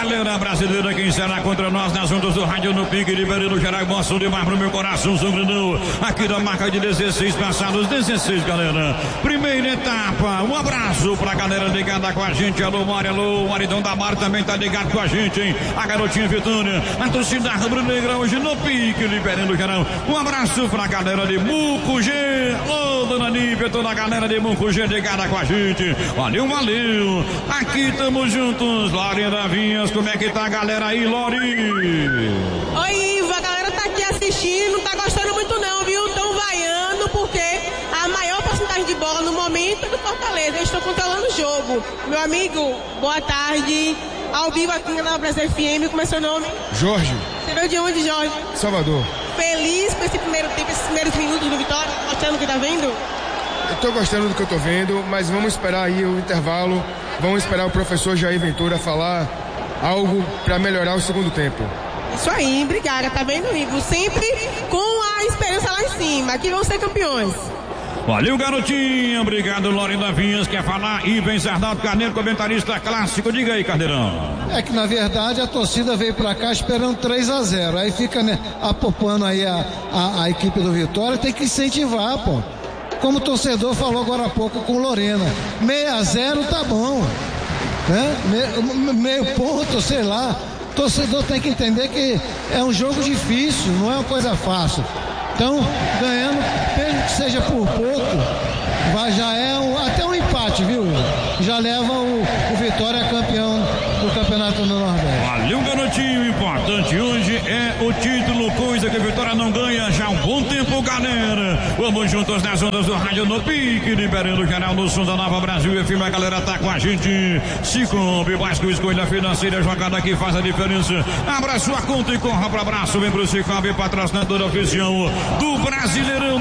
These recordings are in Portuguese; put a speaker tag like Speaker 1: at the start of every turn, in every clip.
Speaker 1: galera brasileira que encerra contra nós nas ondas do rádio no pique, liberando geral, emoção demais pro meu coração, sangradão. Aqui da marca de 16 passados, 16, galera. Primeira etapa, um abraço pra galera ligada com a gente. Alô, o Maridão da Mar também tá ligado com a gente, hein? A garotinha Vitória, a torcida rubro-negra hoje no pique, liberando geral. Um abraço pra galera de Mucugê. Alô, dona Nívia, toda a galera de Mucugê ligada com a gente. Valeu. Aqui estamos juntos, Lori Davinhas. Como é que tá a galera aí, Lori?
Speaker 2: Oi, Iva, a galera tá aqui assistindo, não tá gostando muito não, viu? Tão vaiando porque a maior porcentagem de bola no momento é do Fortaleza. Eu estou controlando o jogo. Meu amigo, boa tarde. Ao vivo aqui na Brasil FM, como é seu nome?
Speaker 3: Jorge.
Speaker 2: Você veio de onde, Jorge?
Speaker 3: Salvador.
Speaker 2: Feliz com esse primeiro tempo, esses primeiros minutos do Vitória? Gostando do que tá vendo?
Speaker 3: Eu tô gostando do que eu tô vendo, mas vamos esperar aí o intervalo. Vamos esperar o professor Jair Ventura falar algo para melhorar o segundo tempo.
Speaker 2: Isso aí, obrigada. Tá vendo, Ivo? Sempre com a esperança lá em cima. Aqui vão ser campeões.
Speaker 1: Valeu, garotinha. Obrigado, Lori Davinhas. Quer falar? E vem Arnaldo Carneiro, comentarista clássico. Diga aí, Carneirão.
Speaker 4: É que, na verdade, a torcida veio pra cá esperando 3-0. Aí fica, né, apopando aí a equipe do Vitória. Tem que incentivar, pô. Como o torcedor falou agora há pouco com Lorena. 6-0 tá bom. Né? Meio ponto, sei lá. O torcedor tem que entender que é um jogo difícil, não é uma coisa fácil. Então, ganhando, mesmo que seja por pouco, já é até um empate, viu? Já leva o Vitória campeão do Campeonato do Nordeste.
Speaker 1: Valeu, garotinho. Importante hoje é o título, coisa que a Vitória não ganha já há um bom tempo, galera. Vamos juntos nas ondas do rádio no pique, liberando o canal no som da Nova Brasil FM. A galera tá com a gente. Cicobi, mais que escolha financeira, jogada que faz a diferença. Abra sua conta e corra para abraço. Vem pro Cicobi, patrocinador oficial do Brasileirão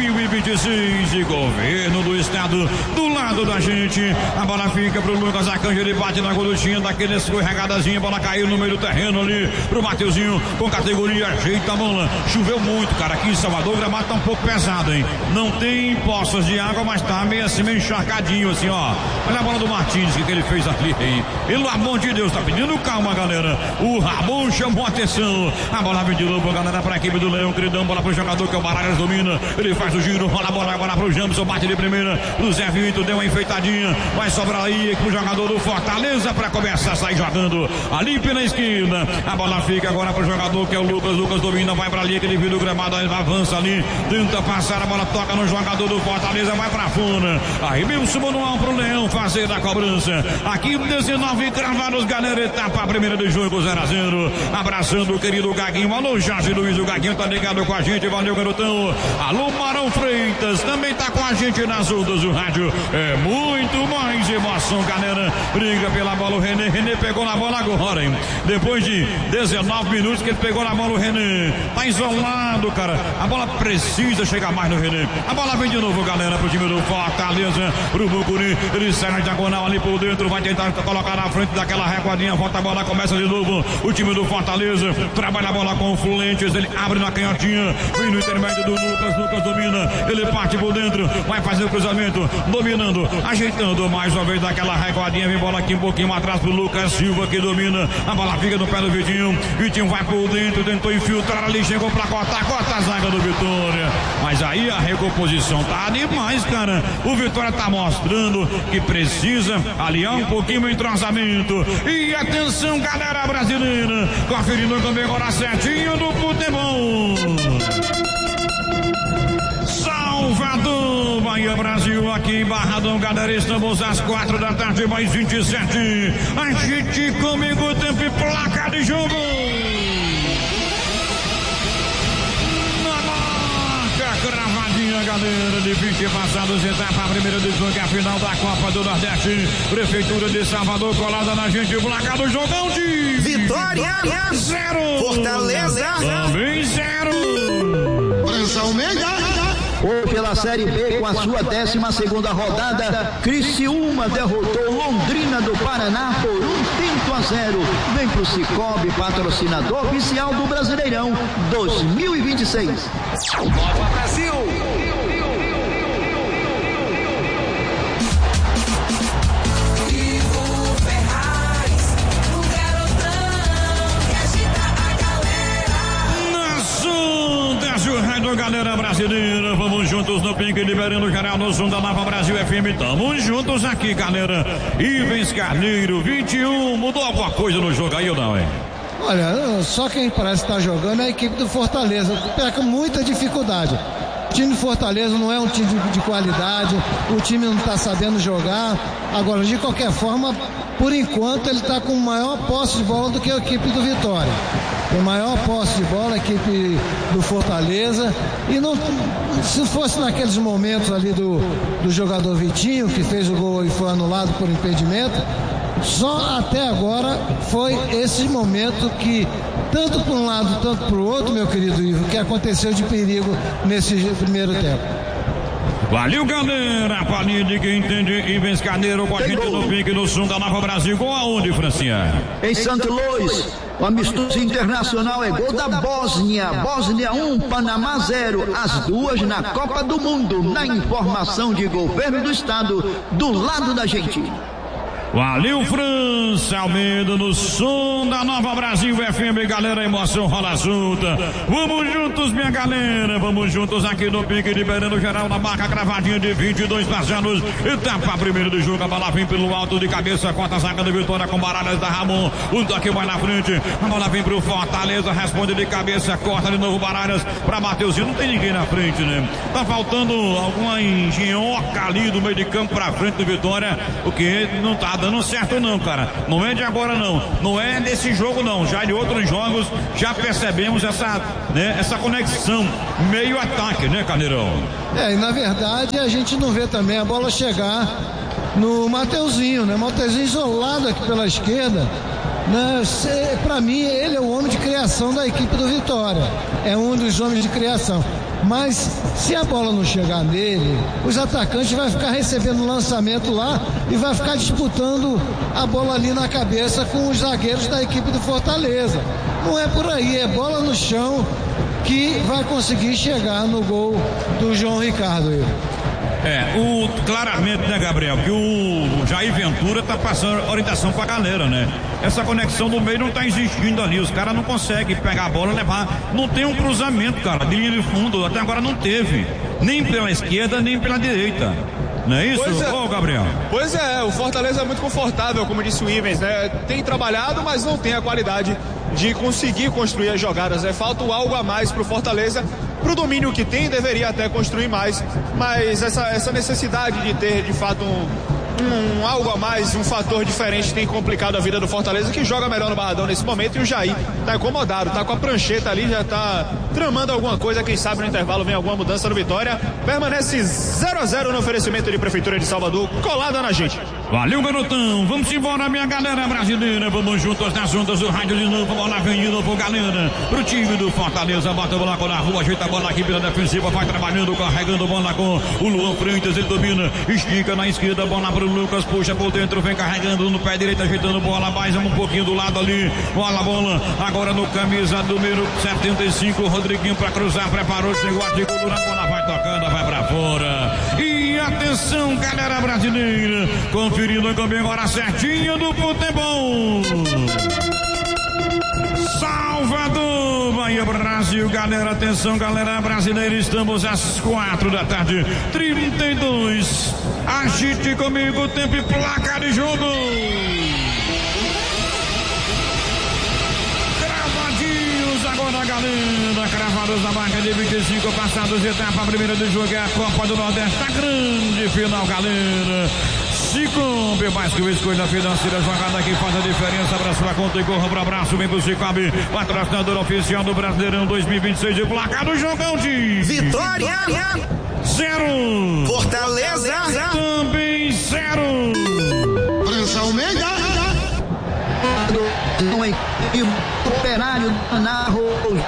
Speaker 1: 2026 e governo do estado do lado da gente. A bola fica pro Lucas Arcanjo, ele bate na goluchinha daquele escorregadazinha, a bola caiu no meio do terreno ali pro Mateuzinho com categoria, ajeita a bola. Choveu muito, cara, aqui em Salvador o gramado tá um pouco pesado, hein? Não tem poças de água, mas tá meio assim, meio encharcadinho assim, ó. Olha a bola do Martins, que ele fez ali, hein? Pelo amor de Deus, tá pedindo calma, galera. O Ramon chamou a atenção. A bola vem de novo, galera, pra equipe do Leão, queridão, bola pro jogador que é o Baralhas, domina, ele faz o giro, rola a bola agora pro Jamison, bate de primeira, o Zé Vitor deu uma enfeitadinha, vai sobrar aí pro jogador do Fortaleza pra começar a sair jogando ali pela esquerda. A bola fica agora pro jogador que é o Lucas domina, vai pra ali, aquele vira o gramado, avança ali, tenta passar, a bola toca no jogador do Fortaleza, vai pra fora, aí Milson manual pro Leão fazer a cobrança, aqui 19 cravados, galera, etapa primeira do jogo, 0-0, abraçando o querido Gaguinho, alô Jorge Luiz, o Gaguinho tá ligado com a gente, valeu garotão, alô Marão Freitas, também tá com a gente nas ondas do rádio, é muito mais emoção, galera, briga pela bola o René pegou na bola agora, hein? Depois de 19 minutos que ele pegou na bola o René, tá isolado, cara, a bola precisa chegar mais no René, a bola vem de novo, galera, pro time do Fortaleza, pro Bucuri, ele sai na diagonal ali por dentro, vai tentar colocar na frente daquela recuadinha, volta a bola, começa de novo, o time do Fortaleza, trabalha a bola com o Fluentes, ele abre na canhotinha, vem no intermédio do Lucas domina, ele parte por dentro, vai fazer o cruzamento, dominando, ajeitando mais uma vez daquela recuadinha, vem bola aqui um pouquinho atrás pro Lucas Silva que domina, a bola fica no pé do Vitinho vai por dentro, tentou infiltrar ali, chegou pra corta a zaga do Vitória, mas aí a recomposição tá demais, cara, o Vitória tá mostrando que precisa aliar um pouquinho o entrosamento, e atenção galera brasileira, conferindo também agora certinho do futebol. Salvador, Bahia, Brasil, aqui em Barradão, galera, estamos às 4 da tarde, mais 27. A gente comigo, tempo e placa de jogo. Na marca, cravadinha, galera, de 20 passados, etapa primeira do jogo, a final da Copa do Nordeste. Prefeitura de Salvador, colada na gente, placa do jogão de
Speaker 5: Vitória
Speaker 1: 0.
Speaker 5: Fortaleza
Speaker 1: também 0.
Speaker 5: Pressão mega.
Speaker 6: Ou pela Série B com a sua 12ª rodada, Criciúma derrotou Londrina do Paraná por 1-0. Vem pro Cicobi, patrocinador oficial do Brasileirão 2026.
Speaker 5: Copa Brasil.
Speaker 7: Ivo Ferraz, o garotão.
Speaker 1: Brasileira. Vamos juntos no Pink, liberando geral no som da Nova Brasil FM. Tamo juntos aqui, galera. Ivens Carneiro, 21. Mudou alguma coisa no jogo aí ou não, hein?
Speaker 4: Olha, só quem parece estar jogando é a equipe do Fortaleza, que pega com muita dificuldade. O time do Fortaleza não é um time de qualidade, o time não está sabendo jogar. Agora, de qualquer forma, por enquanto, ele está com maior posse de bola do que a equipe do Vitória. Tem maior posse de bola a equipe do Fortaleza. E não, se fosse naqueles momentos ali do jogador Vitinho, que fez o gol e foi anulado por impedimento, só até agora foi esse momento que, tanto por um lado, tanto por outro, meu querido Ivo, que aconteceu de perigo nesse primeiro tempo.
Speaker 1: Valeu, galera. Palinha de quem entende. Ivens Carneiro com a gente no Pique, no som da Nova Brasil. Gol aonde, Francinha?
Speaker 6: Em Santo Luís. O amistoso internacional é gol da Bósnia. Bósnia 1, Panamá 0. As duas na Copa do Mundo. Na informação de governo do estado, do lado da gente.
Speaker 1: Valeu, França Almeida, no som da Nova Brasil FM, galera, a emoção rola solta. Vamos juntos, minha galera, vamos juntos aqui no Pique, liberando geral na marca cravadinha de 22 parcelos. Etapa primeira do jogo, a bola vem pelo alto de cabeça, corta a zaga do Vitória com Baralhas da Ramon. O toque vai na frente, a bola vem pro Fortaleza, responde de cabeça, corta de novo Baralhas pra Mateuzinho. Não tem ninguém na frente, né? Tá faltando alguma engenhoca ali do meio de campo pra frente do Vitória, o que não tá dando certo não, cara. Não é de agora não. Não é desse jogo não. Já de outros jogos já percebemos essa conexão meio ataque, né, Carneirão?
Speaker 4: E na verdade a gente não vê também a bola chegar no Mateuzinho, né? Mateuzinho isolado aqui pela esquerda, né? Pra mim ele é o homem de criação da equipe do Vitória. É um dos homens de criação. Mas se a bola não chegar nele, os atacantes vão ficar recebendo lançamento lá e vai ficar disputando a bola ali na cabeça com os zagueiros da equipe do Fortaleza. Não é por aí, é bola no chão que vai conseguir chegar no gol do João Ricardo.
Speaker 1: Claramente, né, Gabriel, que o Jair Ventura tá passando orientação pra galera, né? Essa conexão do meio não tá existindo ali, os caras não conseguem pegar a bola e levar, não tem um cruzamento, cara, de linha de fundo, até agora não teve, nem pela esquerda, nem pela direita. Não é isso, Gabriel?
Speaker 7: Pois é, o Fortaleza é muito confortável, como disse o Ivens, né? Tem trabalhado, mas não tem a qualidade de conseguir construir as jogadas, né? Falta algo a mais pro Fortaleza. Pro domínio que tem, deveria até construir mais, mas essa necessidade de ter, de fato, algo a mais, um fator diferente tem complicado a vida do Fortaleza, que joga melhor no Barradão nesse momento, e o Jair tá incomodado, tá com a prancheta ali, já tá tramando alguma coisa, quem sabe no intervalo vem alguma mudança no Vitória. Permanece 0-0 no oferecimento de Prefeitura de Salvador, colada na gente.
Speaker 1: Valeu, garotão, vamos embora, minha galera brasileira, vamos juntos nas ondas do rádio de novo, bola vem de novo, galera, pro time do Fortaleza, bota a bola na rua, ajeita a bola aqui pela defensiva, vai trabalhando, carregando a bola com o Luan Freitas, ele domina, estica na esquerda, bola pro Lucas, puxa por dentro, vem carregando no pé direito, ajeitando bola, mais um pouquinho do lado ali, bola, agora no camisa número 75, Rodriguinho pra cruzar, preparou, chegou, articulou, a bola vai tocando, vai pra fora, e atenção, galera brasileira, conferindo também agora certinho do futebol. Salvador, Bahia, Brasil, galera, atenção, galera brasileira, estamos às 4 da tarde, 32, agite comigo, tempo e placa de jogo. Cravadinhos agora, galera, cravados na marca de 25 passados, etapa primeira do jogo, é a Copa do Nordeste, a grande final, galera. Se compre mais que o Escolha Financeira, jogada aqui faz a diferença, abraço pra conta e corra pro abraço, vem pro Cicobi, patrocinador oficial do Brasileirão 2026 e placa do jogão de
Speaker 5: Vitória
Speaker 7: 0,
Speaker 5: Fortaleza
Speaker 1: também 0.
Speaker 5: França Almeida
Speaker 6: Operário na rua.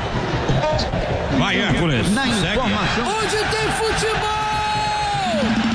Speaker 1: Vai, Hércules.
Speaker 6: Na informação.
Speaker 4: Onde tem futebol!